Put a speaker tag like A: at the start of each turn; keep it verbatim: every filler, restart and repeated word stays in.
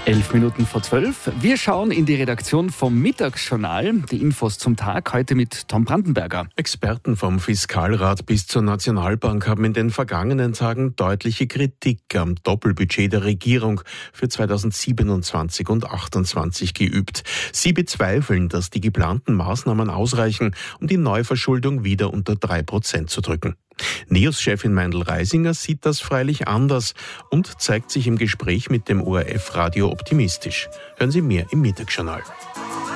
A: Elf Minuten vor zwölf. Wir schauen in die Redaktion vom Mittagsjournal. Die Infos zum Tag heute mit Tom Brandenberger.
B: Experten vom Fiskalrat bis zur Nationalbank haben in den vergangenen Tagen deutliche Kritik am Doppelbudget der Regierung für zweitausendsiebenundzwanzig und achtundzwanzig geübt. Sie bezweifeln, dass die geplanten Maßnahmen ausreichen, um die Neuverschuldung wieder unter drei Prozent zu drücken. NEOS-Chefin Meindl-Reisinger sieht das freilich anders und zeigt sich im Gespräch mit dem O R F-Radio optimistisch. Hören Sie mehr im Mittagsjournal.